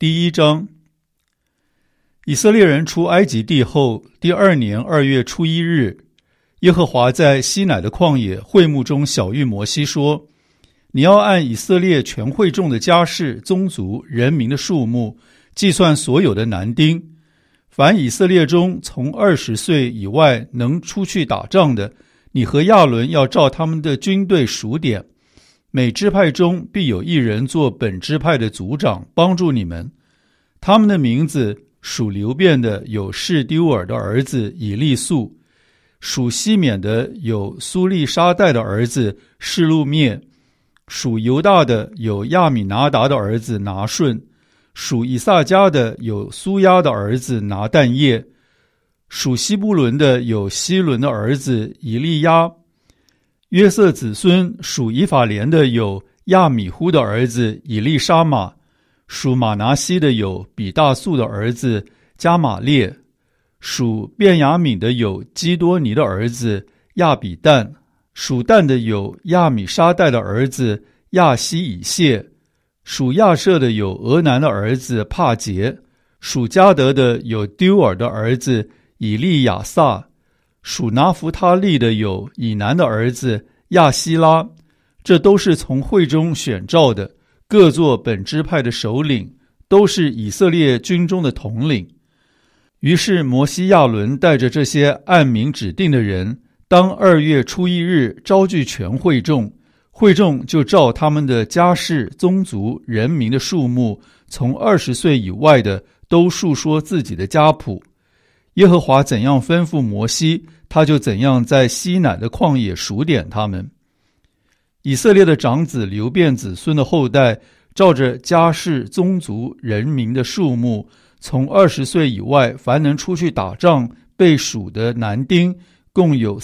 第1章。以色列人出埃及地后，第2年2月初1日，耶和华在西乃的旷野会幕中晓谕摩西说：你要按以色列全会众的家室、宗族、人民的数目，计算所有的男丁。凡以色列中从20岁以外能出去打仗的，你和亚伦要照他们的军队数点。每支派中必有一人做本支派的族长，帮助你们。他们的名字：属流便的有示丢尔的儿子以利素，属西缅的有苏利沙代的儿子示路灭，属犹大的有亚米拿达的儿子拿顺，属以萨迦的有苏亚的儿子拿但业，属西布伦的有希伦的儿子以利亚。约瑟子孙属以法莲的有亚米忽的儿子以利沙玛，属马拿西的有比大素的儿子加玛列，属便雅悯的有基多尼的儿子亚比旦，属但的有亚米沙代的儿子亚希以谢，属亚舍的有俄南的儿子帕杰，属迦得的有丢尔的儿子以利亚撒，属拿弗他利的有以南的儿子亚希拉。这都是从会中选召的，各作本支派的首领，都是以色列军中的统领。于是摩西亚伦带着这些按名指定的人，当2月初1日招聚全会众，会众就照他们的家室、宗族、人民的数目，从20岁以外的都述说自己的家谱。耶和华怎样吩咐摩西，他就怎样在西乃的旷野数点他们。以色列的长子流便子孙的后代，照着家室、宗族、人民的数目，从20岁以外凡能出去打仗被数的男丁，共有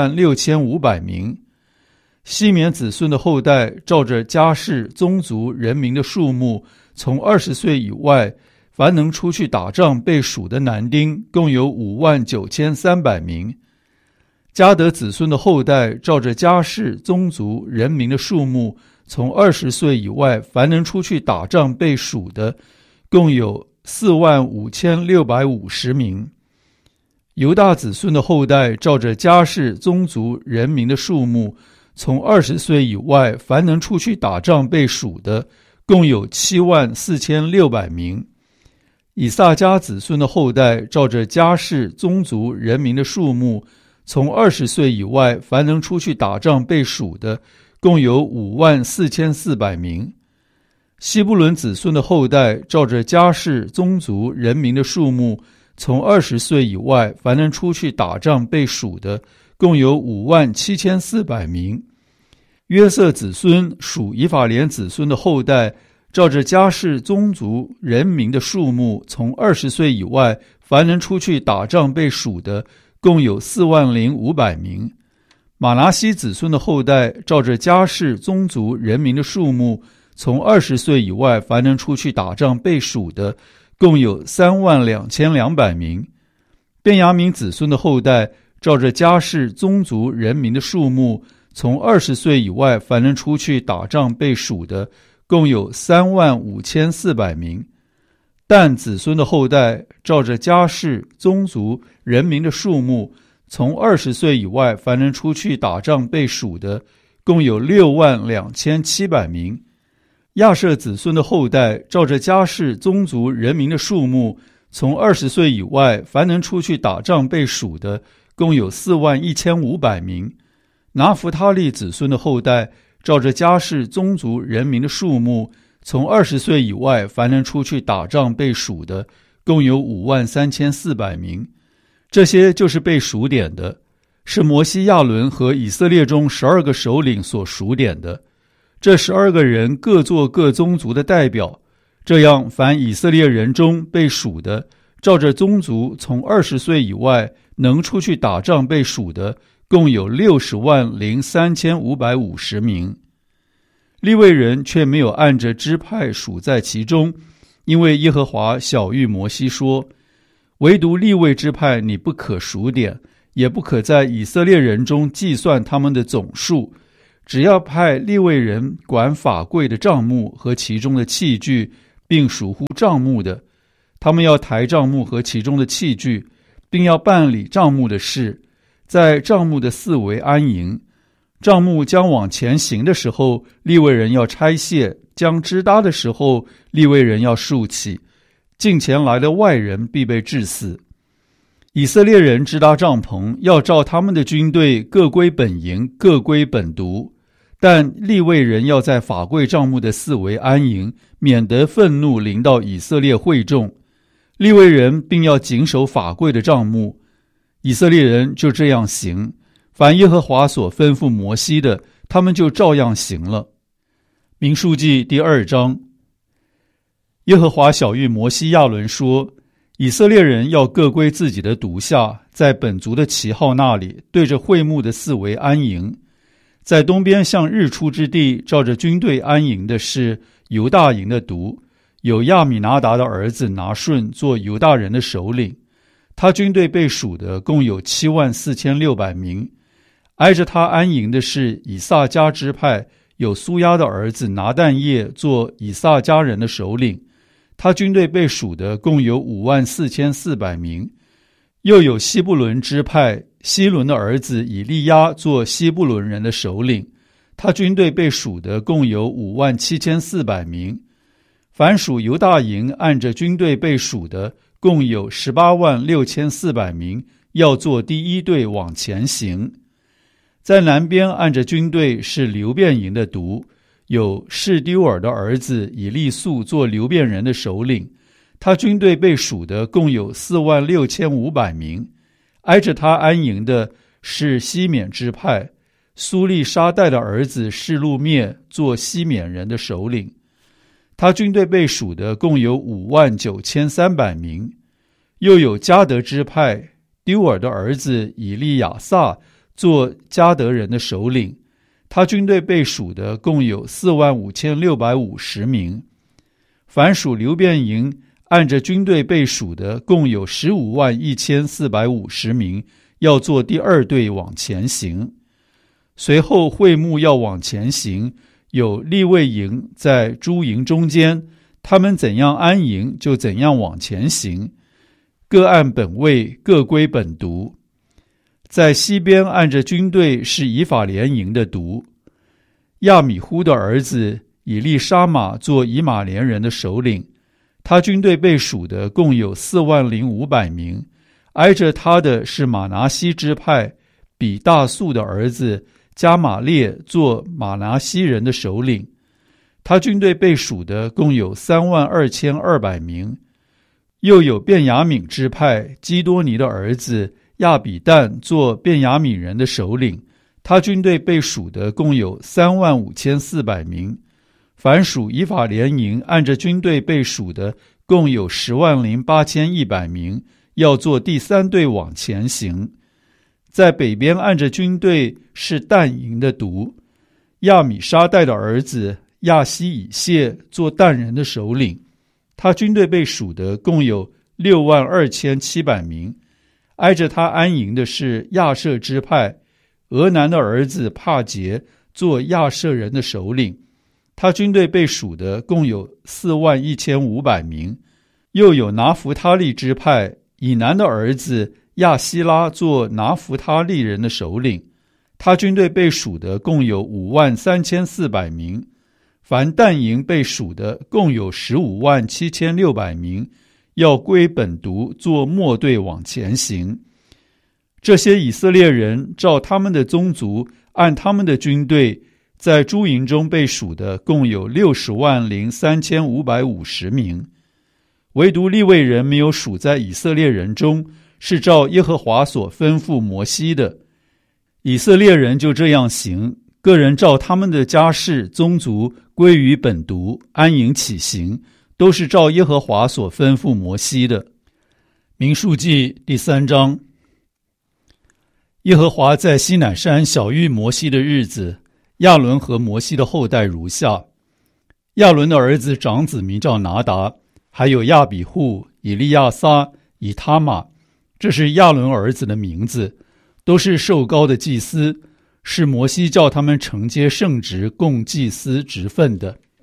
46500名。西缅子孙的后代，照着家室、宗族、人民的数目，从20岁以外凡能出去打仗被数的男丁，共有59300名。迦得子孙的后代，照着家室、宗族、人民的数目，从20岁以外凡能出去打仗被数的，共有45650名。犹大子孙的后代，照着家室、宗族、人民的数目，从20岁以外凡能出去打仗被数的，共有74600名。以萨迦子孙的后代，照着家室、宗族、人民的数目，从20岁以外凡能出去打仗被数的，共有54400名。西布伦子孙的后代，照着家室、宗族、人民的数目，从20岁以外凡能出去打仗被数的，共有57400名。约瑟子孙属以法莲子孙的后代，照着家室、宗族、人民的数目，从20岁以外凡能出去打仗被数的，共有40500名。马拿西子孙的后代，照着家室、宗族、人民的数目，从20岁以外凡能出去打仗被数的，共有32200名。便雅悯子孙的后代，照着家室、宗族、人民的数目，从20岁以外凡能出去打仗被数的，共有35400名。但子孙的后代，照着家室、宗族、人民的数目，从20岁以外凡能出去打仗被数的，共有62700名。亚舍子孙的后代，照着家室、宗族、人民的数目，从20岁以外凡能出去打仗被数的，共有41500名。拿弗他利子孙的后代，照着家室、宗族、人民的数目，从20岁以外凡能出去打仗被数的，共有53400名。这些就是被数点的，是摩西亚伦和以色列中12个首领所数点的。这12个人各作各宗族的代表，这样凡以色列人中被数的，照着宗族从20岁以外能出去打仗被数的，共有603550名。利未人却没有按着支派数在其中，因为耶和华晓谕摩西说：唯独利未支派你不可数点，也不可在以色列人中计算他们的总数，只要派利未人管法柜的帐幕和其中的器具， 并属乎帐幕的，他们要抬帐幕和其中的器具，并要办理帐幕的事，在帐幕的四围安营。帐幕将往前行的时候，利未人要拆卸；将支搭的时候，利未人要竖起。近前来的外人必被治死。以色列人支搭帐篷，要照他们的军队各归本营，各归本族。但利未人要在法柜帐幕的四围安营，免得愤怒临到以色列会众。利未人并要谨守法柜的帐幕。以色列人就这样行，凡耶和华所吩咐摩西的，他们就照样行了。民数记第2章。耶和华晓谕摩西亚伦说，以色列人要各归自己的族下，在本族的旗号那里，对着会幕的四围安营。在东边向日出之地，照着军队安营的是犹大营的族，有亚米拿达的儿子拿顺做犹大人的首领。他军队被数的共有74600名。挨着他安营的是以萨迦支派，有苏亚的儿子拿但业做以萨迦人的首领。他军队被数的共有54400名。又有西布伦支派，希伦的儿子以利亚做西布伦人的首领。他军队被数的共有57400名。凡属犹大营按着军队被数的共有186400名，要做第一队往前行。在南边按着军队是流便营的族，有示丢尔的儿子以利素做流便人的首领。他军队被数的共有46500名。挨着他安营的是西缅支派，苏利沙代的儿子示路灭做西缅人的首领。他军队被数的共有59300名。又有迦德支派，丢尔的儿子以利亚撒做迦德人的首领。他军队被数的共有45650名。凡属流便营按着军队被数的共有151450名，要做第二队往前行。随后会幕要往前行，有利未营在诸营中间，他们怎样安营，就怎样往前行，各按本位，各归本族。在西边按着军队是以法莲营的族，亚米忽的儿子以利沙玛做以马莲人的首领。他军队被数的共有40500名。挨着他的是马拿西支派，比大素的儿子加玛列做马拿西人的首领。他军队被数的共有32200名。又有便雅悯支派，基多尼的儿子亚比旦做便雅悯人的首领。他军队被数的共有35400名。凡属以法莲营按着军队被数的共有108100名，要做第三队往前行。在北边按着军队是但营的族，亚米沙代的儿子亚希以谢做但人的首领。他军队被数的共有62700名。挨着他安营的是亚舍支派，俄南的儿子帕杰做亚舍人的首领。他军队被数的共有41500名。又有拿弗他利支派，以南的儿子亚希拉做拿弗他利人的首领。他军队被数的共有53400名。凡但营被数的共有157600名，要归本族做末队往前行。这些以色列人照他们的宗族，按他们的军队，在诸营中被数的共有603550名。唯独利未人没有数在以色列人中，是照耶和华所吩咐摩西的。以色列人就这样行，个人照他们的家世宗族归于本族，安营起行，都是照耶和华所吩咐摩西的。民数记第3章。耶和华在西乃山晓谕摩西的日子，亚伦和摩西的后代如下：亚伦的儿子长子名叫拿达，还有亚比户、以利亚撒、以他玛，这是亚伦儿子的名字，都是受膏的祭司，是摩西叫他们承接圣职，供祭司职分的。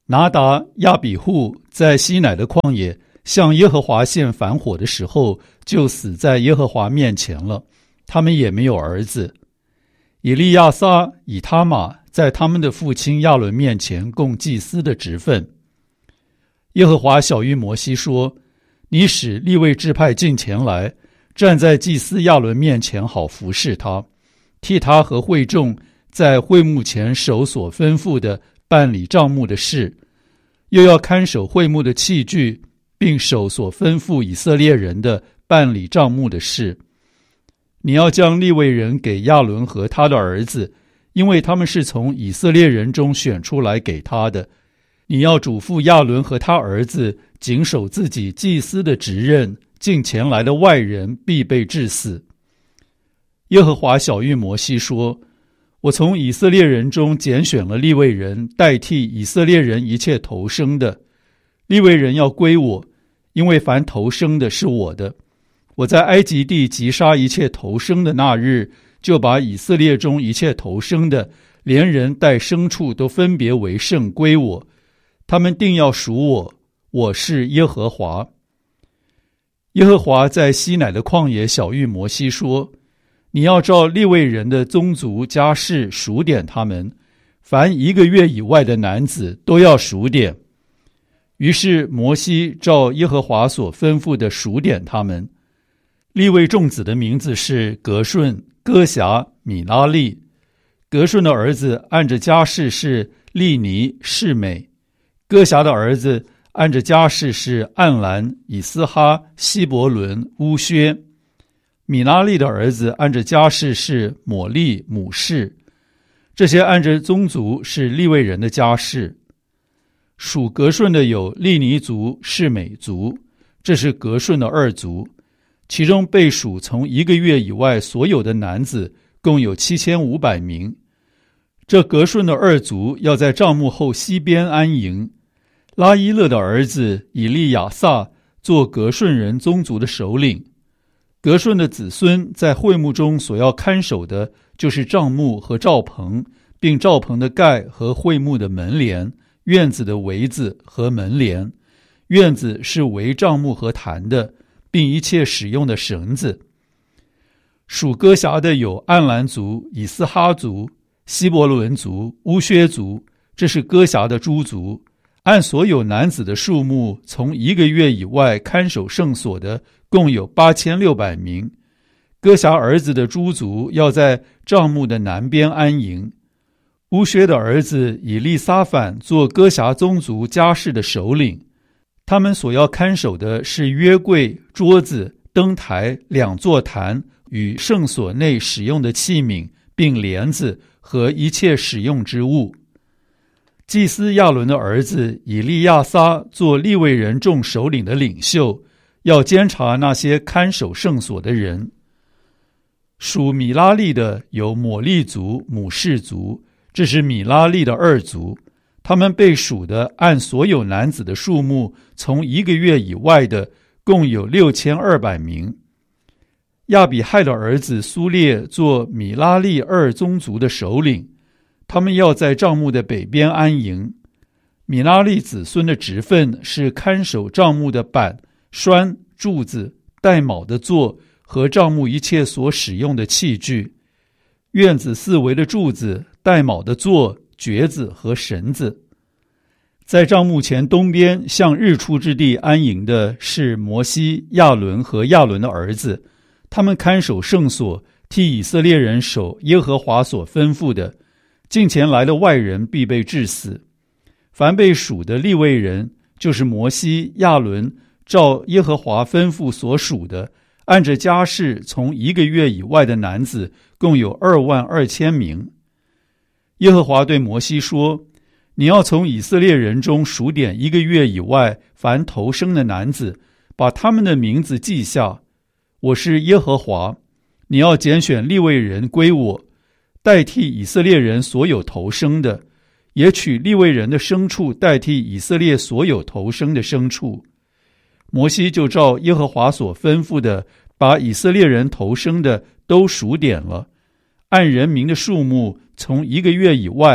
拿达、亚比户在西乃的旷野向耶和华献反火的时候，就死在耶和华面前了，他们也没有儿子。以利亚撒、以他玛在他们的父亲亚伦面前供祭司的职分。耶和华晓谕摩西说：你使利未支派进前来，站在祭司亚伦面前，好服侍他，替他和会众在会幕前守所吩咐的办理帐幕的事，又要看守会幕的器具，并守所吩咐以色列人的办理帐幕的事。你要将利未人给亚伦和他的儿子，因为他们是从以色列人中选出来给他的。你要嘱咐亚伦和他儿子谨守自己祭司的职任，近前来的外人必被治死。耶和华晓谕摩西说：我从以色列人中拣选了利未人，代替以色列人一切头生的。利未人要归我，因为凡头生的是我的。我在埃及地击杀一切头生的那日，就把以色列中一切头生的，连人带牲畜都分别为圣归我。他们定要属我，我是耶和华。耶和华在西乃的旷野晓谕摩西说：你要照利未人的宗族家室数点他们，凡1个月以外的男子都要数点。于是摩西照耶和华所吩咐的数点他们。利未众子的名字是革顺、哥辖、米拉利。革顺的儿子按着家室是利尼、示美。哥辖的儿子按着家室是暗兰、以斯哈、希伯伦、乌薛。米拉利的儿子按着家室是抹利、母示。这些按着宗族是利未人的家室。属革顺的有利尼族、示美族，这是革顺的2族。其中被数从1个月以外所有的男子共有7500名。这革顺的2族要在帐幕后西边安营。拉伊勒的儿子以利亚撒做革顺人宗族的首领。革顺的子孙在会幕中所要看守的，就是帐幕和罩棚，并罩棚的盖和会幕的门帘，院子的围子和门帘。院子是围帐幕和坛的，并一切使用的绳子。属哥辖的有暗兰族、以斯哈族、希伯伦族、乌薛族，这是哥辖的诸族。按所有男子的数目，从1个月以外看守圣所的共有8600名。哥辖儿子的诸族要在帐幕的南边安营。乌薛的儿子以利撒反做哥辖宗族家室的首领。他们所要看守的是约柜、桌子、灯台、2座坛与圣所内使用的器皿，并帘子和一切使用之物。祭司亚伦的儿子以利亚撒做利未人众首领的领袖，要监察那些看守圣所的人。属米拉利的有抹利族、母示族，这是米拉利的2族。他们被数的按所有男子的数目，从1个月以外的共有6200名。亚比亥的儿子苏列做米拉利2宗族的首领，他们要在帐幕的北边安营。米拉利子孙的职分是看守帐幕的板、栓、柱子、带卯的座和帐幕一切所使用的器具。院子四围的柱子、带卯的座、橛子和绳子。在帐幕前东边向日出之地安营的是摩西、亚伦和亚伦的儿子，他们看守圣所，替以色列人守耶和华所吩咐的。近前来的外人必被治死。凡被数的利未人，就是摩西、亚伦照耶和华吩咐所属的，按着家室从1个月以外的男子共有22000名。耶和华对摩西说：你要从以色列人中数点1个月以外凡头生的男子，把他们的名字记下。我是耶和华。你要拣选利未人归我，代替以色列人所有头生的，也取利未人的牲畜代替以色列所有头生的牲畜。摩西就照耶和华所吩咐的，把以色列人头生的都数点了，按人民的数目，从1个月以外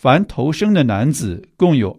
凡头生的男子共有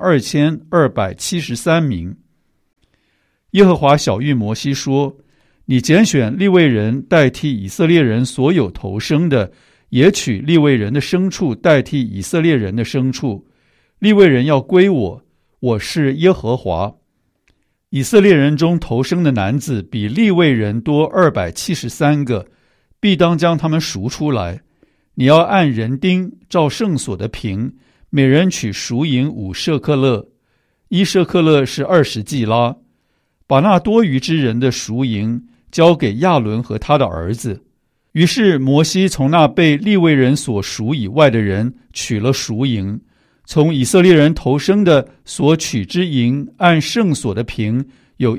22273名。耶和华晓谕摩西说，你拣选利未人代替以色列人所有头生的，也取利未人的牲畜代替以色列人的牲畜。利未人要归我，我是耶和华。以色列人中头生的男子比利未人多273个，必当将他们赎出来。你要按人丁照圣所的平，每人取赎银5舍克勒，1舍克勒是20季拉。把那多余之人的赎银交给亚伦和他的儿子。于是摩西从那被利未人所赎以外的人取了赎银，从以色列人头生的所取之银按圣所的平有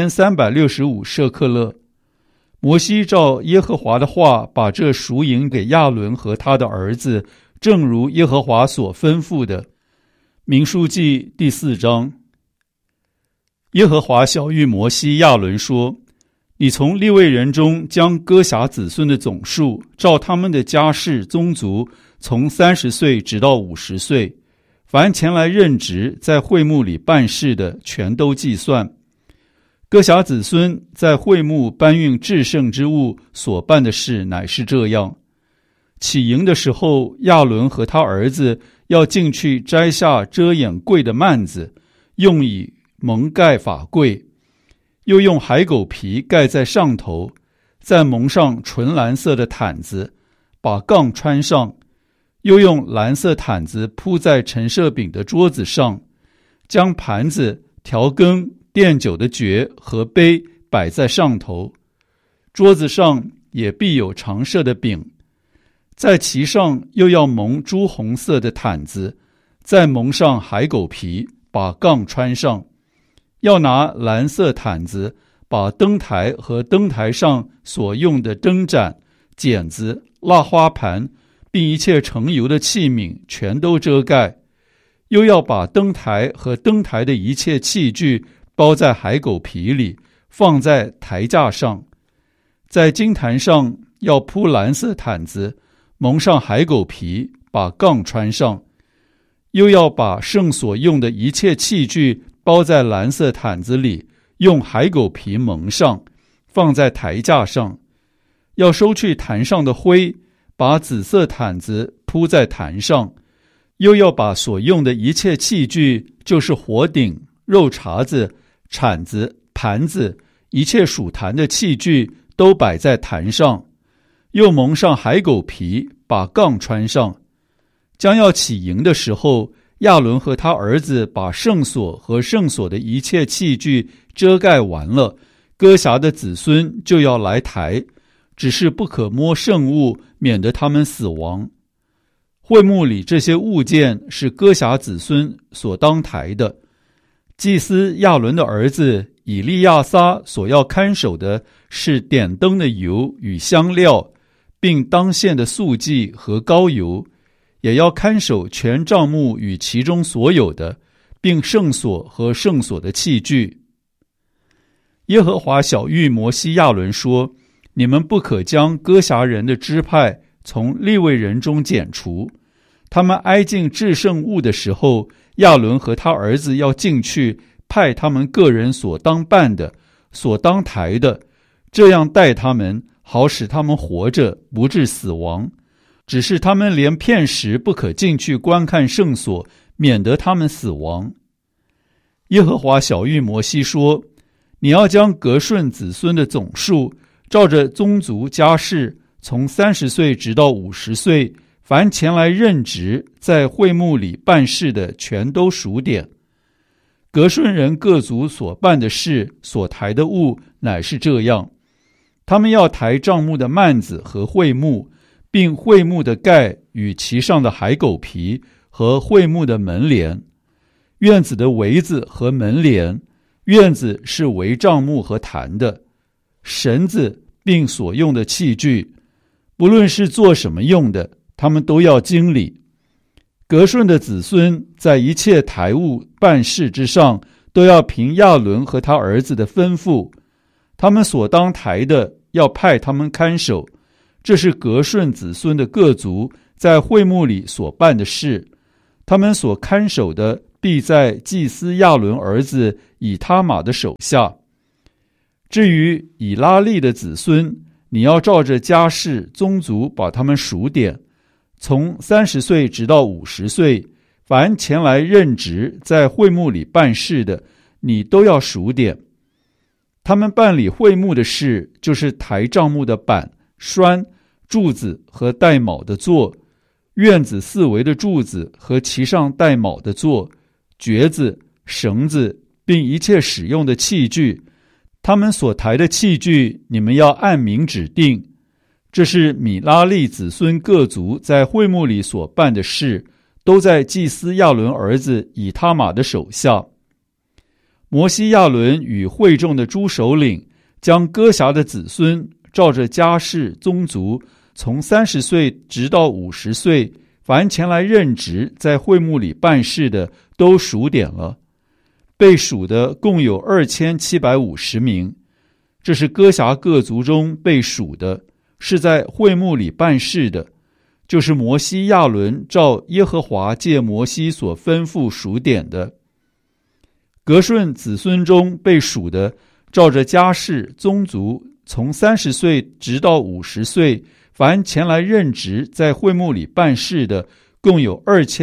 1365舍克勒。摩西照耶和华的话，把这赎银给亚伦和他的儿子，正如耶和华所吩咐的。民数记第4章。耶和华晓谕摩西亚伦说，你从利未人中将哥辖子孙的总数，照他们的家世宗族，从30岁直到50岁，凡前来任职在会幕里办事的，全都计算。哥辖子孙在会幕搬运至圣之物所办的事乃是这样：起营的时候，亚伦和他儿子要进去摘下遮掩柜的幔子，用以蒙盖法柜，又用海狗皮盖在上头，再蒙上纯蓝色的毯子，把杠穿上，又用蓝色毯子铺在陈设饼的桌子上，将盘子、调羹、奠酒的爵和杯摆在上头，桌子上也必有常设的饼，在其上又要蒙朱红色的毯子，再蒙上海狗皮，把杠穿上。要拿蓝色毯子把灯台和灯台上所用的灯盏、剪子、蜡花盘，并一切盛油的器皿全都遮盖，又要把灯台和灯台的一切器具包在海狗皮里，放在台架上。在金坛上要铺蓝色毯子，蒙上海狗皮，把杠穿上，又要把圣所用的一切器具包在蓝色毯子里，用海狗皮蒙上，放在台架上。要收去坛上的灰，把紫色毯子铺在坛上，又要把所用的一切器具，就是火鼎、肉茬子、铲子、盘子，一切属坛的器具都摆在坛上，又蒙上海狗皮，把杠穿上。将要起营的时候，亚伦和他儿子把圣所和圣所的一切器具遮盖完了，哥辖的子孙就要来抬，只是不可摸圣物，免得他们死亡。会幕里这些物件是哥辖子孙所当抬的。祭司亚伦的儿子以利亚撒所要看守的是点灯的油与香料，并当献的素祭和膏油，也要看守全帐幕与其中所有的，并圣所和圣所的器具。耶和华晓谕摩西亚伦说，你们不可将哥辖人的支派从利未人中剪除，他们挨近至圣物的时候，亚伦和他儿子要进去，派他们个人所当办的、所当抬的，这样待他们，好使他们活着，不致死亡。只是他们连片时不可进去观看圣所，免得他们死亡。耶和华晓谕摩西说，你要将革顺子孙的总数，照着宗族家世，从30岁直到50岁，凡前来任职在会幕里办事的，全都数点。革顺人各族所办的事，所抬的物，乃是这样：他们要抬帐幕的幔子和会幕，并会幕的盖与其上的海狗皮，和会幕的门帘，院子的围子和门帘，院子是围帐幕和坛的，绳子并所用的器具，不论是做什么用的，他们都要经理。革顺的子孙在一切台务办事之上，都要凭亚伦和他儿子的吩咐，他们所当抬的，要派他们看守。这是革顺子孙的各族在会幕里所办的事， 他们所看守的必在祭司亚伦儿子以他玛的手下。至于以拉利的子孙，你要照着家世宗族把他们数点，从30岁直到50岁，凡前来任职在会幕里办事的，你都要数点。他们办理会幕的事，就是抬帐幕的板、栓、柱子和带铆的座，院子四围的柱子和其上带铆的座，橛子、绳子，并一切使用的器具。他们所抬的器具，你们要按名指定。这是米拉利子孙各族在会幕里所办的事，都在祭司亚伦儿子以他玛的手下。摩西亚伦与会众的诸首领，将哥辖的子孙照着家世宗族，从30岁直到50岁，凡前来任职在会幕里办事的，都数点了。被数的共有2750名。这是哥辖各族中被数的，是在会幕里办事的，就是摩西亚伦照耶和华借摩西所吩咐数点的。革顺子孙中被数的，照着家世宗族，从30岁直到50岁，凡前来任职在会幕里办事的，共有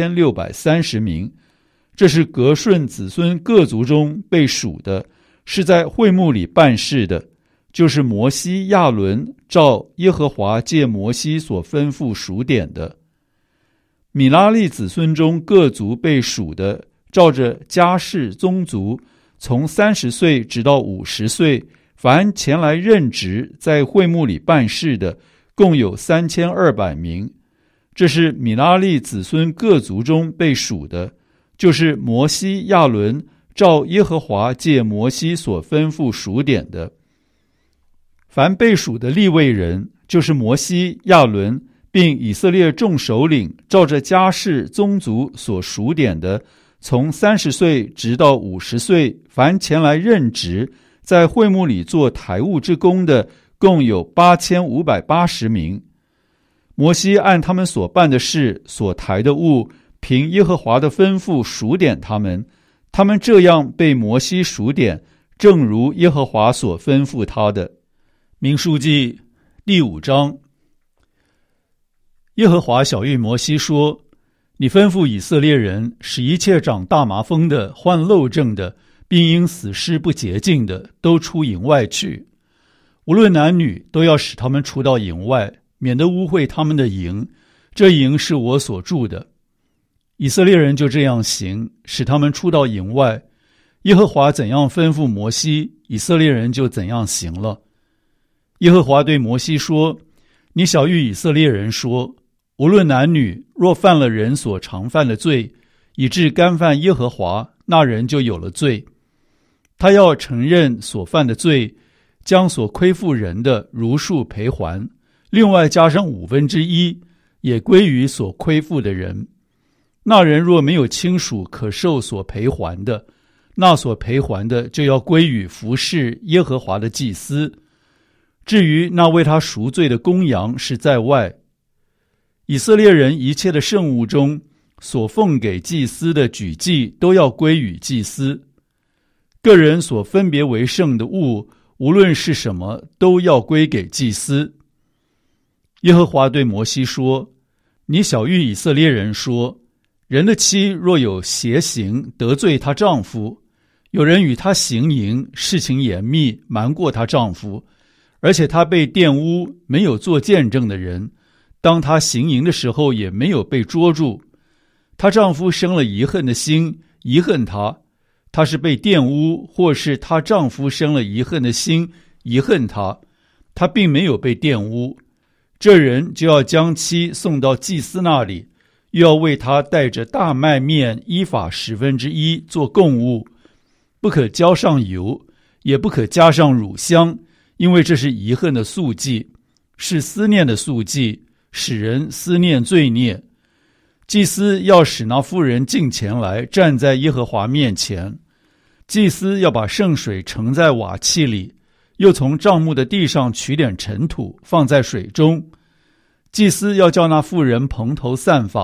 2630名。这是革顺子孙各族中被数的，是在会幕里办事的，就是摩西亚伦照耶和华借摩西所吩咐数点的。米拉利子孙中各族被数的，照着家世宗族，从30岁直到50岁，凡前来任职在会幕里办事的，共有3200名。这是米拉利子孙各族中被数的，就是摩西亚伦照耶和华借摩西所吩咐数点的。凡被数的利未人，就是摩西、亚伦，并以色列众首领，照着家世宗族所数点的，从30岁直到50岁，凡前来任职在会幕里做台务之工的，共有8580名。摩西按他们所办的事、所抬的物，凭耶和华的吩咐数点他们，他们这样被摩西数点，正如耶和华所吩咐他的。民数记第5章。耶和华晓谕摩西说：你吩咐以色列人，使一切长大麻风的、患漏症的，并因死尸不洁净的，都出营外去。无论男女，都要使他们出到营外，免得污秽他们的营。这营是我所住的。以色列人就这样行，使他们出到营外。耶和华怎样吩咐摩西，以色列人就怎样行了。耶和华对摩西说：你晓谕以色列人说，无论男女，若犯了人所常犯的罪，以致干犯耶和华，那人就有了罪。他要承认所犯的罪，将所亏负人的如数赔还，另外加上1/5，也归于所亏负的人。那人若没有亲属可受所赔还的，那所赔还的就要归于服侍耶和华的祭司。至于那为他赎罪的公羊是在外。以色列人一切的圣物中所奉给祭司的举祭，都要归于祭司。个人所分别为圣的物，无论是什么，都要归给祭司。耶和华对摩西说：你晓谕以色列人说，人的妻若有邪行得罪她丈夫，有人与她行淫，事情严密，瞒过她丈夫，而且她被玷污，没有做见证的人，当她行淫的时候也没有被捉住，她丈夫生了疑恨的心，疑恨她，她是被玷污，或是她丈夫生了疑恨的心，疑恨她，她并没有被玷污，这人就要将妻送到祭司那里，又要为他带着大麦面依法1/10做供物，不可浇上油，也不可加上乳香，因为这是遗恨的素祭，是思念的素祭，使人思念罪孽。祭司要使那妇人进前来，站在耶和华面前。祭司要把圣水盛在瓦器里，又从帐幕的地上取点尘土，放在水中。祭司要叫那妇人蓬头散发，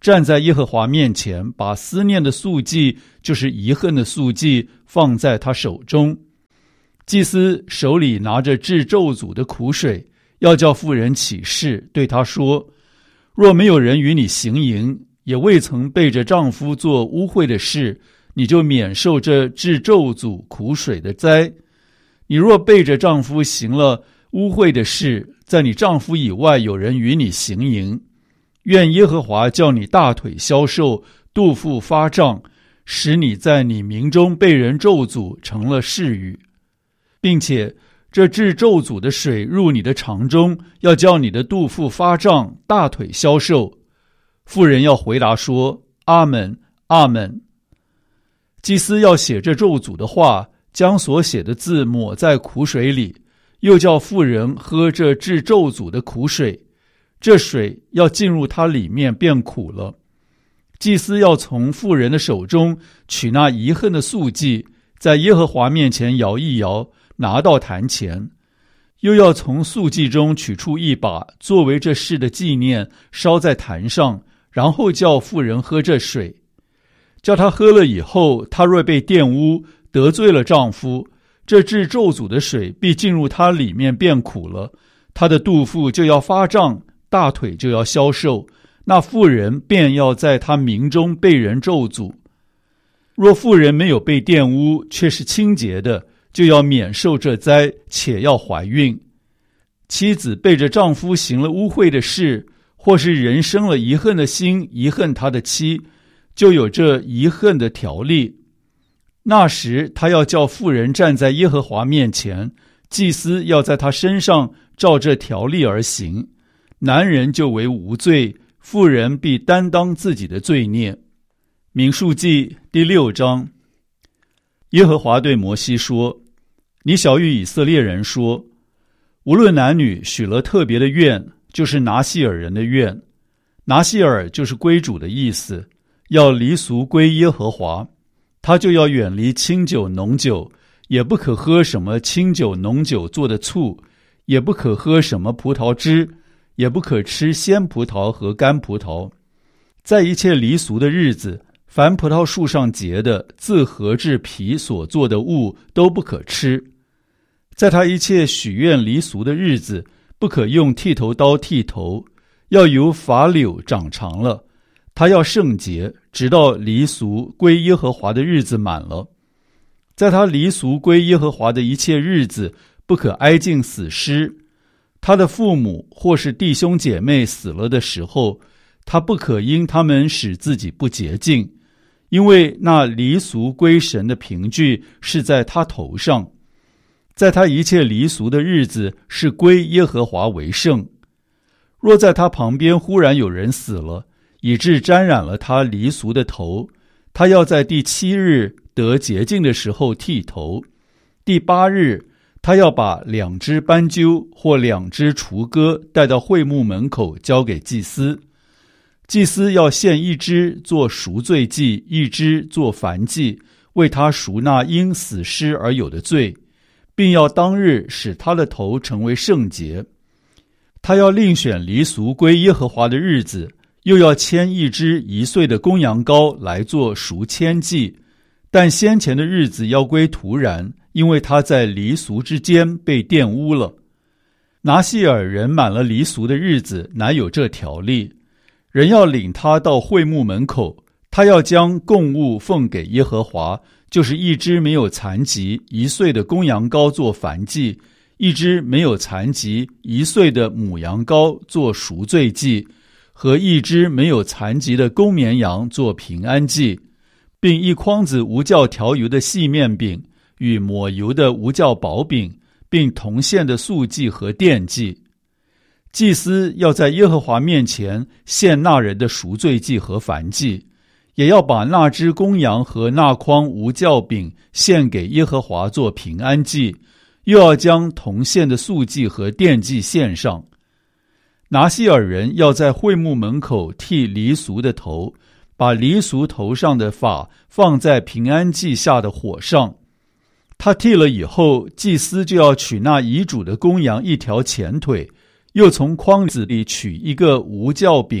站在耶和华面前，把思念的素祭，就是遗恨的素祭，放在他手中。祭司手里拿着治咒诅的苦水，要叫妇人起誓，对他说：若没有人与你行淫，也未曾背着丈夫做污秽的事，你就免受这治咒诅苦水的灾。你若背着丈夫行了污秽的事，在你丈夫以外有人与你行淫，愿耶和华叫你大腿消瘦，肚腹发胀，使你在你民中被人咒诅，成了誓语，并且这治咒诅的水入你的肠中，要叫你的肚腹发胀，大腿消瘦。妇人要回答说：阿们，阿们。祭司要写这咒诅的话，将所写的字抹在苦水里，又叫妇人喝这治咒诅的苦水，这水要进入它里面，变苦了。祭司要从妇人的手中取那遗恨的素祭，在耶和华面前摇一摇，拿到坛前，又要从素祭中取出一把，作为这事的纪念，烧在坛上，然后叫妇人喝这水。叫她喝了以后，她若被玷污，得罪了丈夫，这治咒诅的水必进入她里面，变苦了，她的肚腹就要发胀，大腿就要消瘦，那妇人便要在她民中被人咒诅。若妇人没有被玷污，却是清洁的，就要免受这灾，且要怀孕。妻子背着丈夫行了污秽的事，或是人生了遗恨的心，遗恨他的妻，就有这遗恨的条例。那时他要叫妇人站在耶和华面前，祭司要在他身上照这条例而行，男人就为无罪，妇人必担当自己的罪孽。民数记第6章。耶和华对摩西说：你晓谕以色列人说，无论男女许了特别的愿，就是拿细尔人的愿。拿细尔就是归主的意思，要离俗归耶和华。他就要远离清酒浓酒，也不可喝什么清酒浓酒做的醋，也不可喝什么葡萄汁，也不可吃鲜葡萄和干葡萄。在一切离俗的日子，凡葡萄树上结的自核制皮所做的物都不可吃。在他一切许愿离俗的日子，不可用剃头刀剃头，要由发柳长长了。他要圣洁，直到离俗归耶和华的日子满了。在他离俗归耶和华的一切日子，不可挨近死尸。他的父母或是弟兄姐妹死了的时候，他不可因他们使自己不洁净，因为那离俗归神的凭据是在他头上。在他一切离俗的日子，是归耶和华为圣。若在他旁边忽然有人死了，以致沾染了他离俗的头，他要在第7日得洁净的时候剃头。第8日，他要把2只斑鸠或2只雏鸽带到会幕门口，交给祭司。祭司要献1只做赎罪祭，1只做燔祭，为他赎那因死尸而有的罪，并要当日使他的头成为圣洁。他要另选离俗归耶和华的日子，又要牵1只1岁的公羊羔来做赎愆祭，但先前的日子要归徒然，因为他在离俗之间被玷污了。拿细尔人满了离俗的日子，乃有这条例，人要领他到会幕门口，他要将供物奉给耶和华，就是1只没有残疾1岁的公羊羔做燔祭，1只没有残疾1岁的母羊羔做赎罪祭，和1只没有残疾的公绵羊做平安祭，并1筐子无酵调油的细面饼与抹油的无酵薄饼，并同献的素祭和奠祭。祭司要在耶和华面前献那人的赎罪祭和燔祭，也要把那只公羊和那筐无酵饼献给耶和华做平安祭，又要将同献的素祭和奠祭献上。拿细尔人要在会幕门口剃离俗的头，把离俗头上的发放在平安祭下的火上。他剃了以后，祭司就要取那遗嘱的公羊1条前腿，又从筐子里取1个无酵饼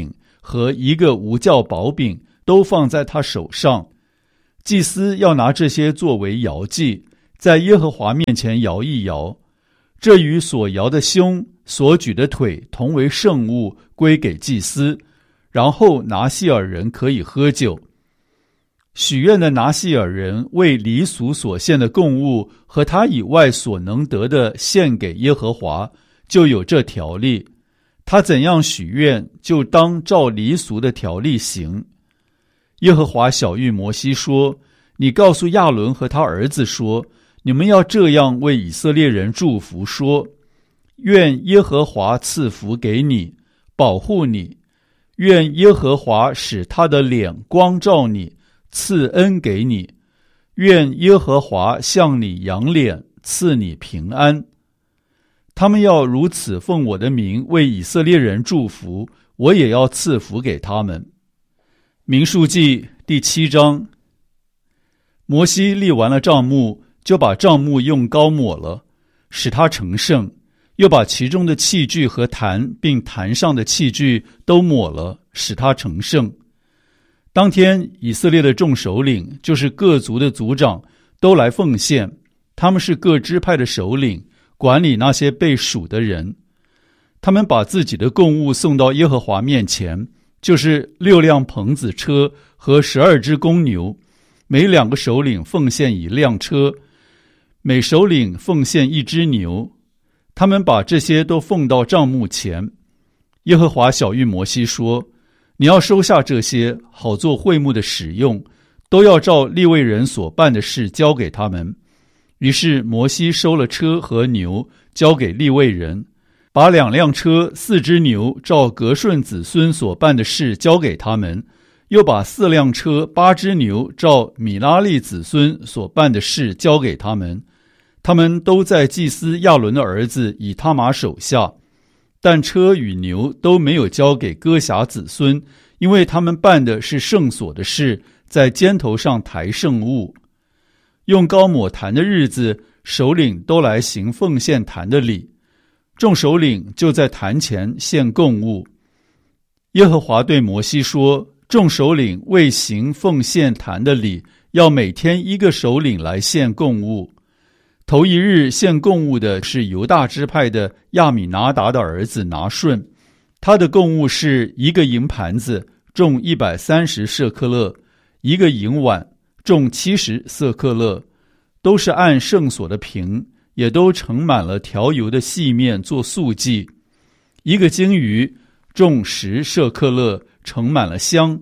和一个无酵薄饼都放在他手上。祭司要拿这些作为摇祭，在耶和华面前摇一摇，这与所摇的胸、所举的腿同为圣物，归给祭司。然后拿细尔人可以喝酒。许愿的拿细尔人为离俗所献的供物和他以外所能得的献给耶和华，就有这条例。他怎样许愿，就当照离俗的条例行。耶和华晓谕摩西说：你告诉亚伦和他儿子说，你们要这样为以色列人祝福说：愿耶和华赐福给你，保护你；愿耶和华使他的脸光照你，赐恩给你；愿耶和华向你扬脸，赐你平安。他们要如此奉我的名为以色列人祝福，我也要赐福给他们。民数记第7章。摩西立完了帐幕，就把帐幕用膏抹了，使它成圣，又把其中的器具和坛并坛上的器具都抹了，使它成圣。当天以色列的众首领，就是各族的族长，都来奉献，他们是各支派的首领，管理那些被数的人。他们把自己的供物送到耶和华面前，就是6辆棚子车和12只公牛，每2个首领奉献1辆车，每首领奉献1只牛。他们把这些都奉到帐幕前。耶和华晓谕摩西说：你要收下这些，好做会幕的使用，都要照利未人所办的事交给他们。于是摩西收了车和牛，交给利未人，把2辆车、4只牛照革顺子孙所办的事交给他们，又把4辆车、8只牛照米拉利子孙所办的事交给他们。他们都在祭司亚伦的儿子以他玛手下，但车与牛都没有交给哥辖子孙，因为他们办的是圣所的事，在肩头上抬圣物。用膏抹坛的日子，首领都来行奉献坛的礼，众首领就在坛前献供物。耶和华对摩西说：众首领为行奉献坛的礼，要每天1个首领来献供物。头一日献供物的是犹大支派的亚米拿达的儿子拿顺，他的供物是1个银盘子，重130舍克勒；1个银碗，重70舍克勒，都是按圣所的瓶，也都盛满了调油的细面做素祭；1个鲸鱼，重10舍克勒，盛满了香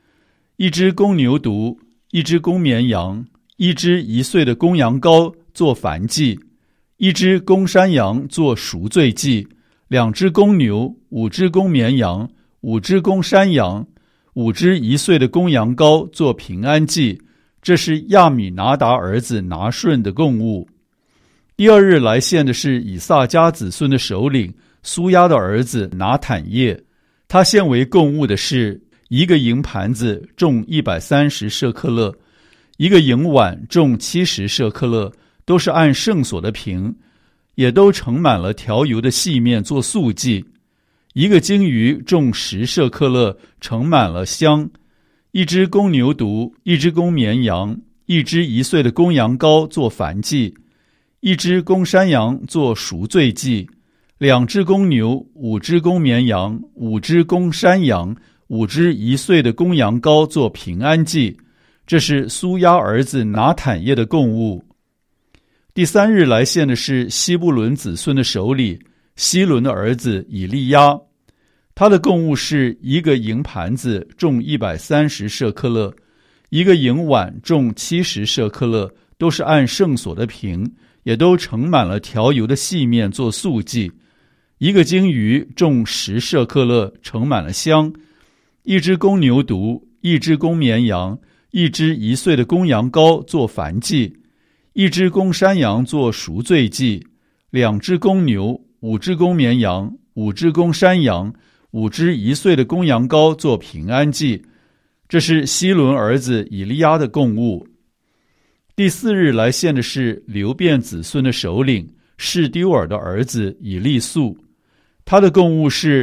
；1只公牛犊，1只公绵羊，1只1岁的公羊羔做燔祭，1只公山羊做赎罪祭，2只公牛，5只公绵羊，5只公山羊，5只1岁的公羊羔做平安祭。这是亚米拿达儿子拿顺的供物。第二日来献的是以撒家子孙的首领苏押的儿子拿坦叶，他献为供物的是1个银盘子，重130舍克勒；1个银碗，重70舍克勒，都是按圣所的瓶，也都盛满了调油的细面做素祭；1个鲸鱼，重10舍克勒，盛满了香；1只公牛犊，1只公绵羊，1只1岁的公羊羔做燔祭；1只公山羊做赎罪祭；2只公牛，5只公绵羊，5只公山羊，5只1岁的公羊羔做平安祭。这是苏押儿子拿坦叶的供物。第3日来献的是西布伦子孙的首领希伦的儿子以利亚，他的供物是1个银盘子，重130舍克勒；1个银碗，重70舍克勒，都是按圣所的瓶，也都盛满了调油的细面做素祭；1个鲸鱼，重10舍克勒，盛满了香；1只公牛犊，1只公绵羊，1只1岁的公羊羔做燔祭；1只公山羊做赎罪祭；2只公牛，5只公绵羊，5只公山羊，5只1岁的公羊羔做平安祭。这是希伦儿子以利亚的供物。第4日来献的是流便子孙的首领示丢尔的儿子以利素，他的供物是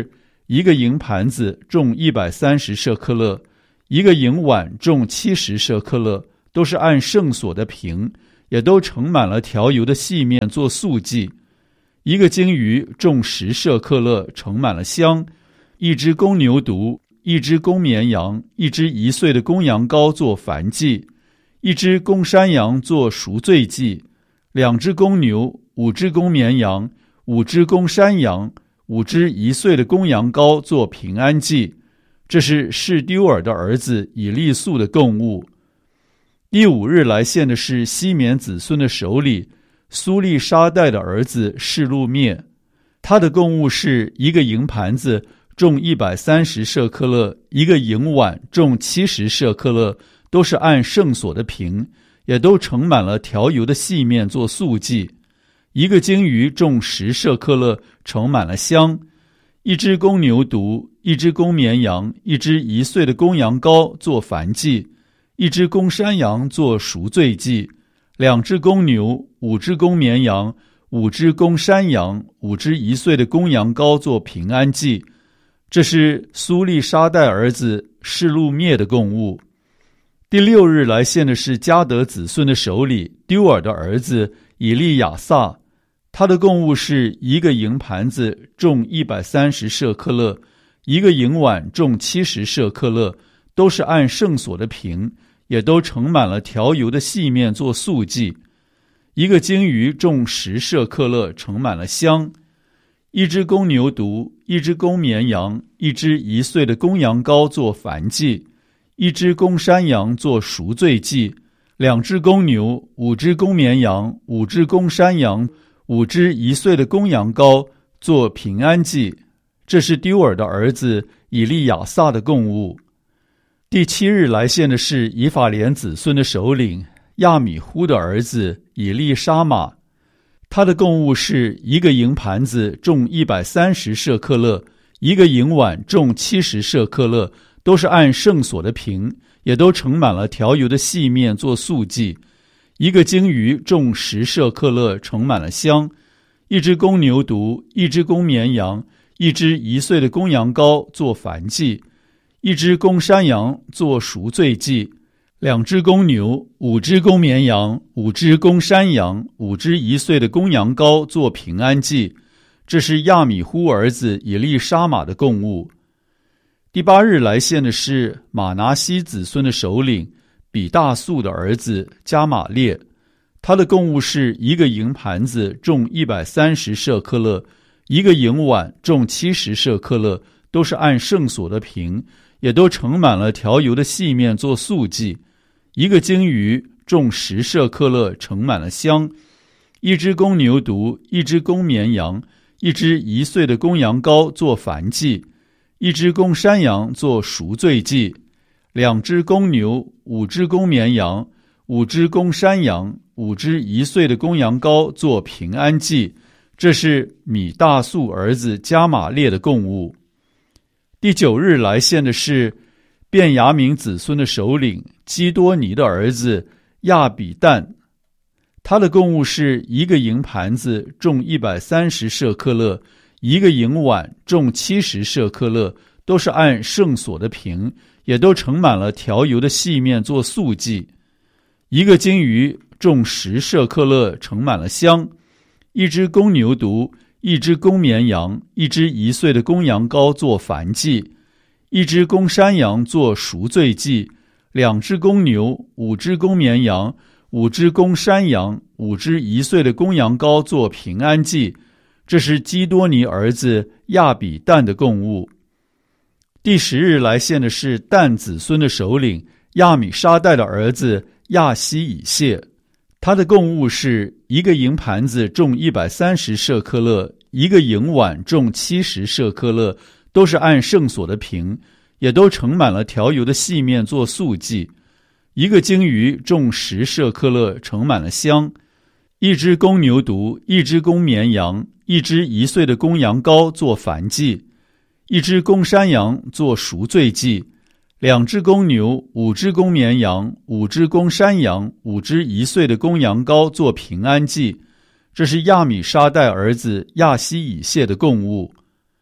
一个银盘子重130舍克勒，一个银碗重70舍克勒，都是按圣所的平，也都盛满了调油的细面做素祭。一个鲸鱼重10舍克勒，盛满了香。一只公牛犊，一只公绵羊，一只1岁的公羊羔做燔祭，一只公山羊做赎罪祭，2只公牛，5只公绵羊，5只公山羊，5只1岁的公羊羔做平安祭。这是示丢尔的儿子以利素的供物。第5日来献的是西缅子孙的首领苏利沙代的儿子示路灭，他的供物是一个银盘子重130舍克勒，一个银碗重70舍克勒，都是按圣所的平，也都盛满了调油的细面做素祭。一个鲸鱼重10舍克勒，盛满了香。一只公牛犊，一只公绵羊，一只1岁的公羊羔做燔祭，一只公山羊做赎罪祭，2只公牛，5只公绵羊，5只公山羊，5只1岁的公羊羔做平安祭。这是苏利沙代儿子示路灭的供物。第6日来献的是迦得子孙的首领丢尔的儿子以利亚撒，他的供物是一个银盘子重130舍克勒，一个银碗重70舍克勒，都是按圣所的平，也都盛满了调油的细面做素祭。一个鲸鱼重10舍克勒，盛满了香。一只公牛犊，一只公绵羊，一只1岁的公羊羔做燔祭，一只公山羊做赎罪祭，2只公牛，5只公绵羊，5只公山羊，5只1岁的公羊羔做平安祭。这是丢尔的儿子以利亚撒的供物。第7日来献的是以法莲子孙的首领亚米忽的儿子以利沙玛，他的供物是一个银盘子重130舍克勒，一个银碗重70舍克勒，都是按圣所的平，也都盛满了调油的细面做素祭。一个鲸鱼重10舍克勒，盛满了香。一只公牛犊，一只公绵羊，一只1岁的公羊羔做燔祭，一只公山羊做赎罪祭，2只公牛，5只公绵羊，5只公山羊，5只1岁的公羊羔做平安祭。这是亚米忽儿子以利沙玛的供物。第8日来献的是马拿西子孙的首领比大素的儿子加玛列，他的供物是一个银盘子重130舍克勒，一个银碗重70舍克勒，都是按圣所的平，也都盛满了调油的细面做素祭。一个鲸鱼重10舍克勒，盛满了香。一只公牛犊，一只公绵羊，一只1岁的公羊羔做燔祭，一只公山羊做赎罪祭，2只公牛，5只公绵羊，5只公山羊，5只1岁的公羊羔做平安祭。这是米大素儿子加玛列的供物。第9日来献的是便雅悯子孙的首领基多尼的儿子亚比旦，他的供物是一个银盘子重130舍克勒，一个银碗重70舍克勒，都是按圣所的平，也都盛满了调油的细面做素祭。一个鲸鱼重10舍克勒，盛满了香。一只公牛犊，一只公绵羊，一只1岁的公羊羔做燔祭，一只公山羊做赎罪祭，2只公牛，5只公绵羊，5只公山羊，5只1岁的公羊羔做平安祭。这是基多尼儿子亚比旦的供物。第10日来献的是但子孙的首领亚米沙代的儿子亚希以谢，他的供物是一个银盘子重130舍克勒，一个银碗重70舍克勒，都是按圣所的平，也都盛满了调油的细面做素祭。一个鲸鱼重10舍克勒，盛满了香。一只公牛犊，一只公绵羊，一只1岁的公羊羔做燔祭，一只公山羊做赎罪祭，2只公牛，5只公绵羊，5只公山羊，5只1岁的公羊羔做平安祭。这是亚米沙代儿子亚希以谢的供物。第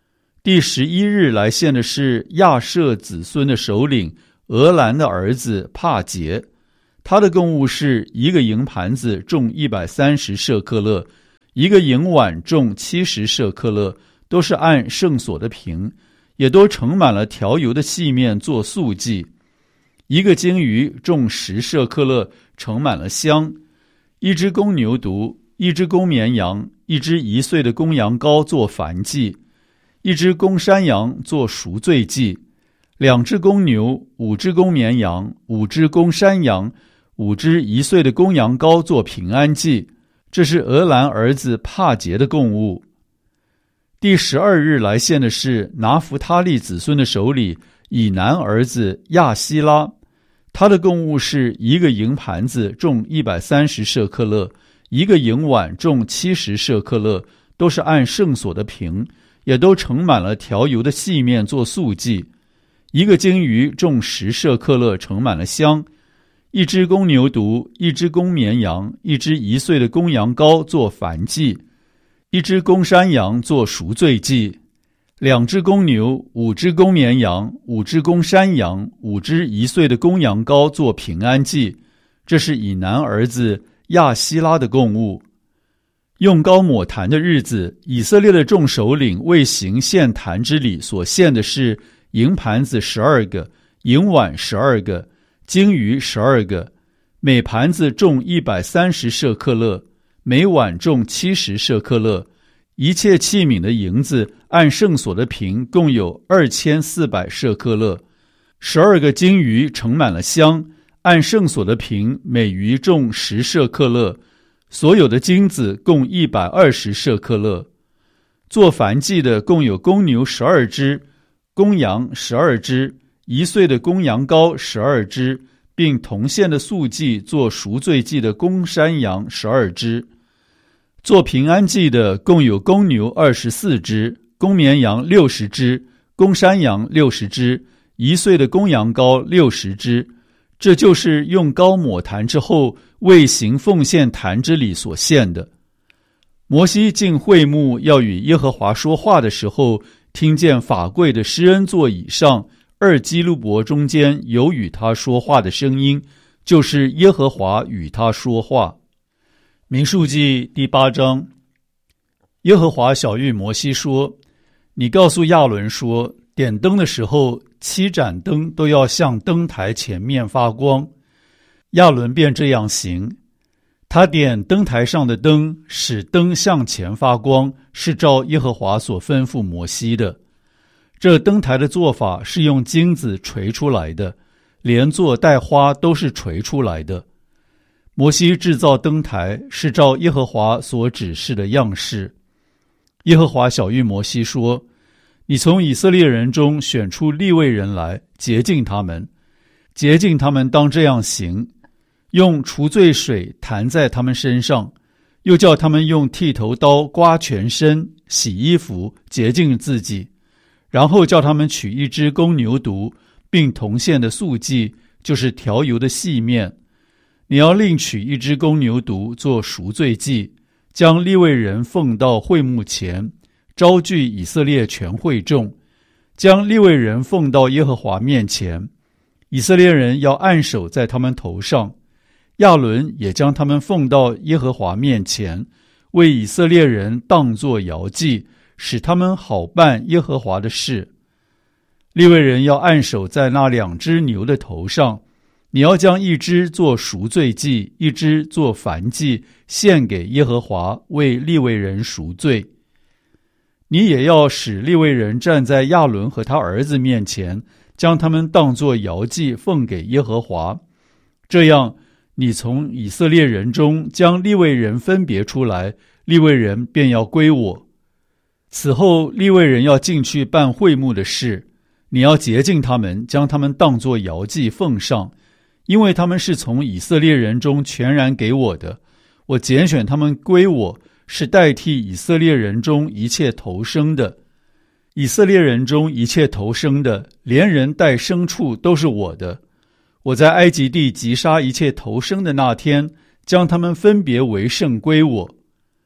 第11日来献的是亚舍子孙的首领俄兰的儿子帕杰，他的供物是一个银盘子重130舍克勒，一个银碗重70舍克勒，都是按圣所的平，也都盛满了调油的细面做素祭。一个鲸鱼重10舍克勒，盛满了香。一只公牛犊，一只公绵羊，一只1岁的公羊羔做燔祭，一只公山羊做赎罪祭，2只公牛，5只公绵羊，5只公山羊，5只1岁的公羊羔做平安祭。这是俄兰儿子帕杰的供物。第12日来献的是拿弗他利子孙的首领以南儿子亚希拉，他的供物是一个银盘子重130舍克勒，一个银碗重70舍克勒，都是按圣所的平，也都盛满了调油的细面做素祭。一个鲸鱼重10舍克勒，盛满了香。一只公牛犊，一只公绵羊，一只1岁的公羊羔做燔祭，一只公山羊做赎罪祭，2只公牛，5只公绵羊，5只公山羊，5只1岁的公羊羔做平安祭。这是以南儿子亚希拉的供物。用膏抹坛的日子，以色列的众首领为行献坛之礼所献的是银盘子12个，银碗12个，鲸鱼12个，每盘子重130舍克勒，每碗重70舍克勒。一切器皿的银子按圣所的平共有2400舍克勒。12个鲸鱼盛满了香，按圣所的平每鱼重10舍克勒，所有的金子共120舍克勒。做燔祭的共有公牛12只，公羊12只，1岁的公羊羔12只，并同献的素祭做赎罪祭的公山羊12只。做平安祭的共有公牛24只，公绵羊60只，公山羊60只，1岁的公羊羔60只。这就是用膏抹坛之后为行奉献坛之礼所献的。摩西进会幕要与耶和华说话的时候，听见法柜的施恩座椅上2基路伯中间有与他说话的声音，就是耶和华与他说话。民数记第8章，耶和华晓谕摩西说：你告诉亚伦说，点灯的时候7盏灯都要向灯台前面发光。亚伦便这样行，他点灯台上的灯，使灯向前发光，是照耶和华所吩咐摩西的。这灯台的做法是用金子锤出来的，连座带花都是锤出来的。摩西制造灯台是照耶和华所指示的样式。耶和华晓谕摩西说：你从以色列人中选出利未人来，洁净他们。洁净他们当这样行，用除罪水弹在他们身上，又叫他们用剃头刀刮全身，洗衣服，洁净自己。然后叫他们取一只公牛犊，并同献的素祭，就是调油的细面。你要另取一只公牛犊做赎罪祭，将利未人奉到会幕前，招聚以色列全会众，将利未人奉到耶和华面前。以色列人要按手在他们头上，亚伦也将他们奉到耶和华面前，为以色列人当作摇祭，使他们好办耶和华的事。利未人要按手在那2只牛的头上，你要将一只做赎罪祭，一只做燔祭，献给耶和华，为利未人赎罪。你也要使利未人站在亚伦和他儿子面前，将他们当作摇祭奉给耶和华。这样，你从以色列人中将利未人分别出来，利未人便要归我。此后，利未人要进去办会幕的事，你要洁净他们，将他们当作摇祭奉上，因为他们是从以色列人中全然给我的。我拣选他们归我，是代替以色列人中一切头生的。以色列人中一切头生的，连人带牲畜都是我的。我在埃及地击杀一切头生的那天，将他们分别为圣归我。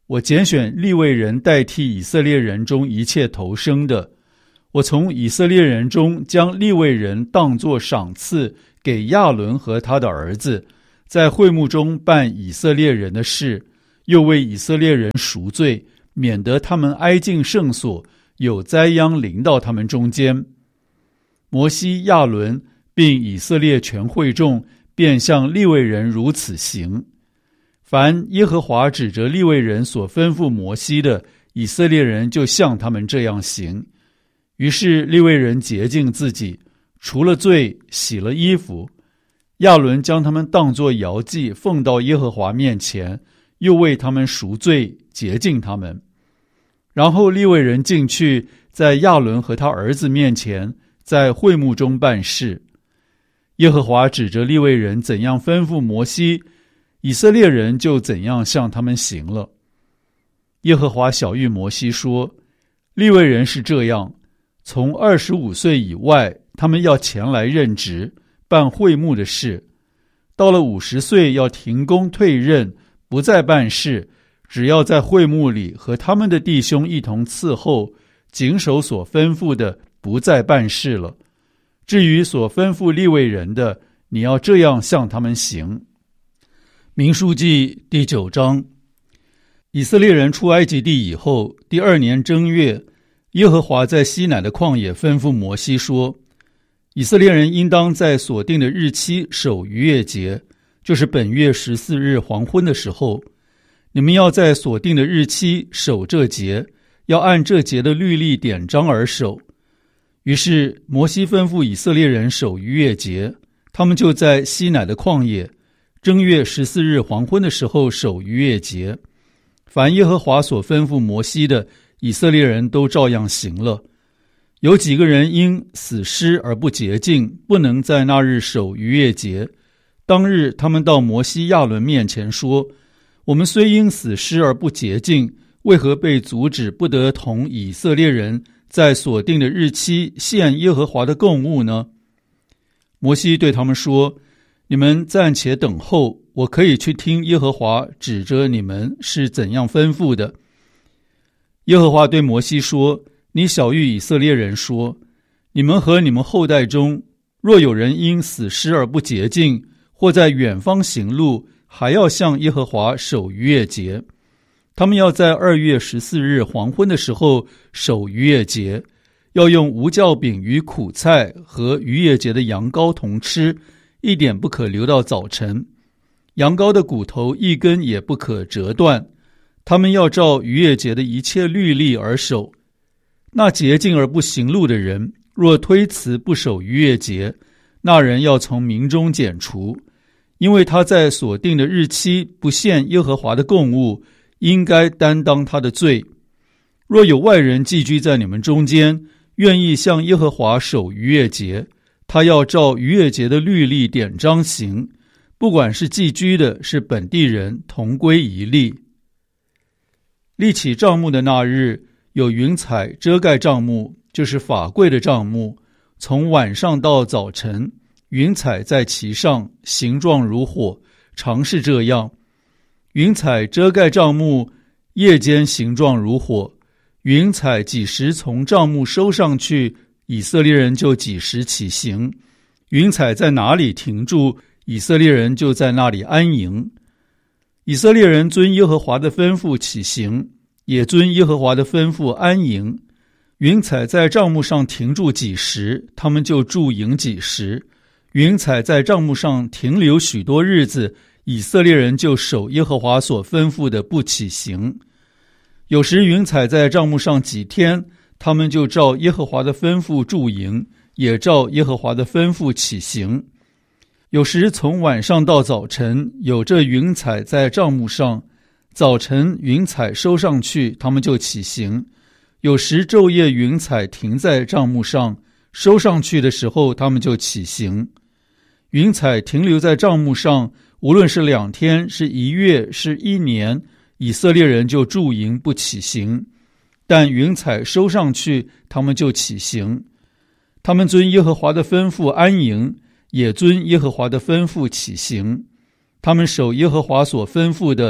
我拣选利未人代替以色列人中一切头生的，我从以色列人中将利未人当作赏赐给亚伦和他的儿子，在会幕中办以色列人的事，又为以色列人赎罪，免得他们挨近圣所，有灾殃临到他们中间。摩西、亚伦并以色列全会众便向利未人如此行。凡耶和华指着利未人所吩咐摩西的，以色列人就向他们这样行。于是利未人洁净自己，除了罪，洗了衣服。亚伦将他们当作摇祭，奉到耶和华面前，又为他们赎罪，洁净他们。然后利未人进去，在亚伦和他儿子面前，在会幕中办事。耶和华指着利未人怎样吩咐摩西，以色列人就怎样向他们行了。耶和华晓谕摩西说，利未人是这样，从25岁以外，他们要前来任职，办会幕的事。到了50岁要停工退任，不再办事，只要在会幕里和他们的弟兄一同伺候，谨守所吩咐的，不再办事了。至于所吩咐利未人的，你要这样向他们行。民数记第9章。以色列人出埃及地以后，第2年正月，耶和华在西乃的旷野吩咐摩西说，以色列人应当在所定的日期守逾越节，就是本月14日黄昏的时候。你们要在所定的日期守这节，要按这节的律例典章而守。于是摩西吩咐以色列人守逾越节，他们就在西乃的旷野，正月14日黄昏的时候守逾越节。凡耶和华所吩咐摩西的，以色列人都照样行了。有几个人因死尸而不洁净，不能在那日守逾越节。当日他们到摩西、亚伦面前说，我们虽因死尸而不洁净，为何被阻止不得同以色列人在所定的日期献耶和华的供物呢？摩西对他们说，你们暂且等候，我可以去听耶和华指着你们是怎样吩咐的。耶和华对摩西说，你晓谕以色列人说，你们和你们后代中，若有人因死尸而不洁净，或在远方行路，还要向耶和华守逾越节。他们要在2月14日黄昏的时候守逾越节，要用无酵饼与苦菜和逾越节的羊羔同吃，一点不可留到早晨。羊羔的骨头一根也不可折断。他们要照逾越节的一切律例而守。那洁净而不行路的人，若推辞不守逾越节，那人要从民中剪除，因为他在所定的日期不献耶和华的供物，应该担当他的罪。若有外人寄居在你们中间，愿意向耶和华守逾越节，他要照逾越节的律例典章行，不管是寄居的，是本地人，同归一例。立起帐幕的那日，有云彩遮盖帐幕，就是法柜的帐幕，从晚上到早晨，云彩在其上，形状如火，常是这样。云彩遮盖帐幕，夜间形状如火。云彩几时从帐幕收上去，以色列人就几时起行。云彩在哪里停住，以色列人就在那里安营。以色列人遵耶和华的吩咐起行，也遵耶和华的吩咐安营。云彩在帐幕上停住几时，他们就驻营几时。云彩在帐幕上停留许多日子，以色列人就守耶和华所吩咐的不起行。有时云彩在帐幕上几天，他们就照耶和华的吩咐驻营，也照耶和华的吩咐起行。有时从晚上到早晨，有这云彩在帐幕上，早晨云彩收上去，他们就起行。有时昼夜云彩停在帐幕上，收上去的时候，他们就起行。云彩停留在帐幕上，无论是2天，是1月，是1年，以色列人就驻营不起行。但云彩收上去，他们就起行。他们遵耶和华的吩咐安营，也遵耶和华的吩咐起行。他们守耶和华所吩咐的，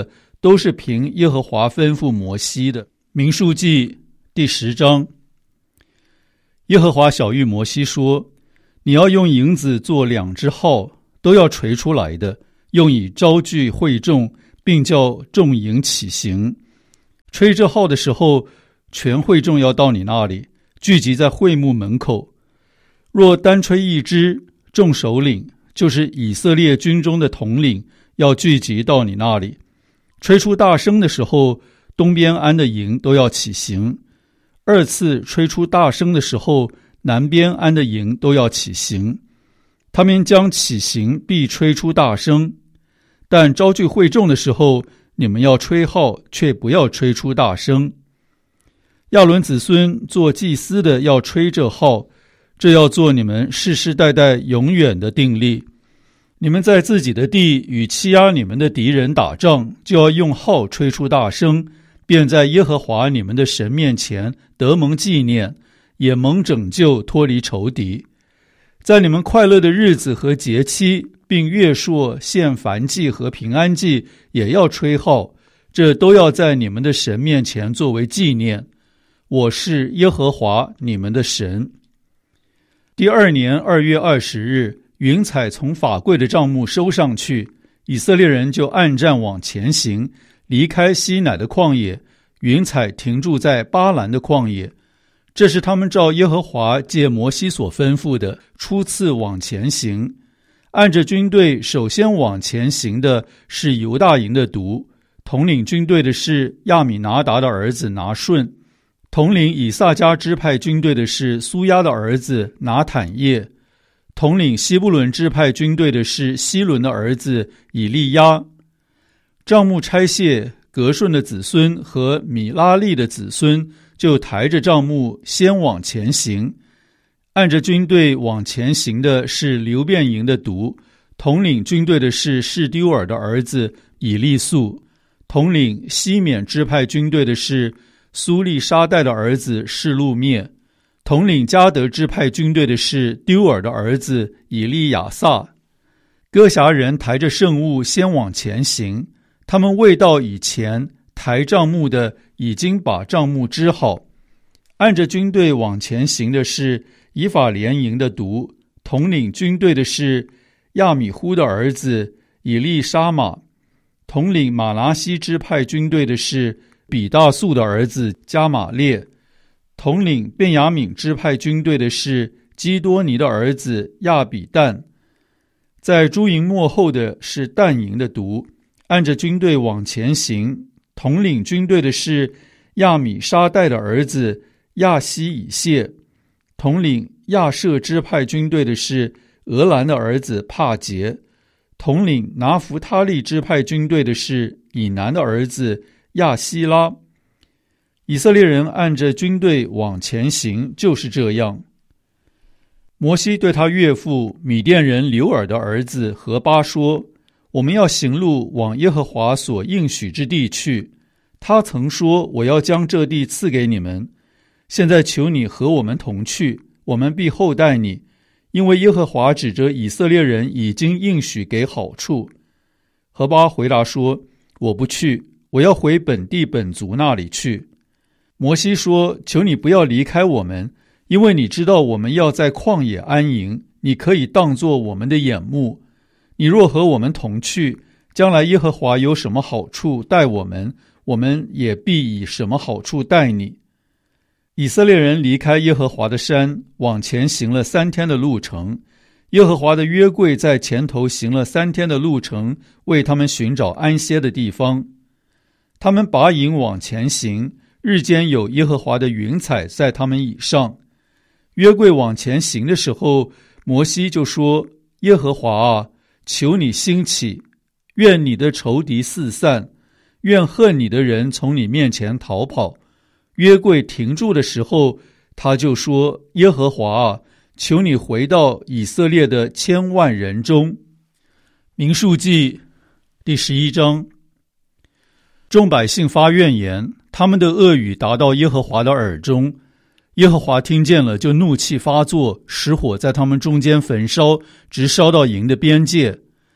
都是凭耶和华吩咐摩西的。民数记第10章。耶和华晓谕摩西说，你要用银子做2只号，都要锤出来的，用以招聚会众，并叫众营起行。吹这号的时候，全会众要到你那里，聚集在会幕门口。若单吹1支，众首领，就是以色列军中的统领，要聚集到你那里。吹出大声的时候，东边安的营都要起行。2次吹出大声的时候，南边安的营都要起行。他们将起行，必吹出大声。但招聚会众的时候，你们要吹号，却不要吹出大声。亚伦子孙做祭司的要吹这号，这要做你们世世代代永远的定例。你们在自己的地与欺压你们的敌人打仗，就要用号吹出大声，便在耶和华你们的神面前得蒙纪念，也蒙拯救，脱离仇敌。在你们快乐的日子和节期，并月朔献燔祭和平安祭，也要吹号，这都要在你们的神面前作为纪念。我是耶和华你们的神。第2年2月20日，云彩从法柜的帐幕收上去，以色列人就按战往前行，离开西乃的旷野，云彩停住在巴兰的旷野。这是他们照耶和华借摩西所吩咐的，初次往前行。按着军队首先往前行的是犹大营的督，统领军队的是亚米拿达的儿子拿顺，统领以萨迦支派军队的是苏亚的儿子拿坦叶，统领西布伦支派军队的是希伦的儿子以利亚。帐幕拆卸，革顺的子孙和米拉利的子孙就抬着帐幕先往前行。按着军队往前行的是流便营的督，统领军队的是示丢尔的儿子以利素，统领西缅支派军队的是苏利沙代的儿子示路灭，统领迦得支派军队的是丢尔的儿子以利亚撒。哥辖人抬着圣物先往前行，他们未到以前，抬帐幕的已经把帐幕支好。按着军队往前行的是以法莲营的督，统领军队的是亚米忽的儿子以利沙玛，统领马拿西支派军队的是比大素的儿子加玛列，统领便雅悯支派军队的是基多尼的儿子亚比旦。在诸营末后的是但营的督，按着军队往前行，统领军队的是亚米沙代的儿子亚西以谢，统领亚舍支派军队的是俄兰的儿子帕杰，统领拿弗他利支派军队的是以南的儿子亚希拉。以色列人按着军队往前行，就是这样。摩西对他岳父米甸人流尔的儿子何巴说，我们要行路往耶和华所应许之地去。他曾说，我要将这地赐给你们。现在求你和我们同去，我们必厚待你，因为耶和华指着以色列人已经应许给好处。何巴回答说，我不去，我要回本地本族那里去。摩西说，求你不要离开我们，因为你知道我们要在旷野安营，你可以当作我们的眼目。你若和我们同去，将来耶和华有什么好处待我们，我们也必以什么好处待你。以色列人离开耶和华的山，往前行了3天的路程。耶和华的约柜在前头行了3天的路程，为他们寻找安歇的地方。他们拔营往前行，日间有耶和华的云彩在他们以上。约柜往前行的时候，摩西就说，耶和华啊，求你兴起，愿你的仇敌四散，愿恨你的人从你面前逃跑。约柜停住的时候，他就说，耶和华啊，求你回到以色列的千万人中。民数记第11章。众百姓发怨言，他们的恶语达到耶和华的耳中。耶和华听见了，就怒气发作，使火在他们中间焚烧，直烧到营的边界。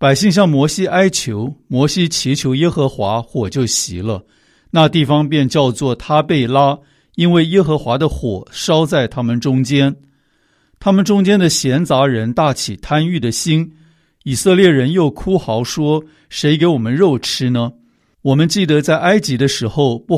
百姓向摩西哀求，摩西祈求耶和华，火就熄了，那地方便叫做他贝拉，因为耶和华的火烧在他们中间。他们中间的闲杂人大起贪欲的心，以色列人又哭嚎说，谁给我们肉吃呢？我们记得在埃及的时候，不